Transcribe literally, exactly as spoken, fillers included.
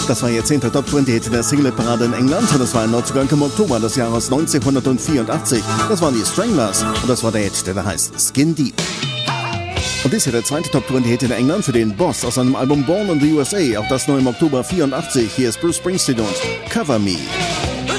Das war ihr zehnter Top zwanzig Hit in der Single-Parade in England. Das war ein Neuzugang im Oktober des Jahres neunzehnhundertvierundachtzig. Das waren die Stranglers und das war der Hit, der da heißt Skin Deep. Und dies ist der zweite Top zwanzig Hit in England für den Boss aus seinem Album Born in the U S A. Auch das neu im Oktober vierundachtzig. Hier ist Bruce Springsteen und Cover Me.